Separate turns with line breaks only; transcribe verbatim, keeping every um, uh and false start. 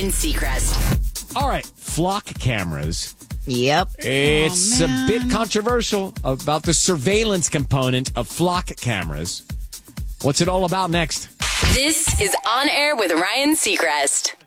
Ryan Seacrest.
All right, flock cameras.
Yep.
It's
Oh,
a
man.
bit controversial about the surveillance component of flock cameras. What's it all about next?
This is On Air with Ryan Seacrest.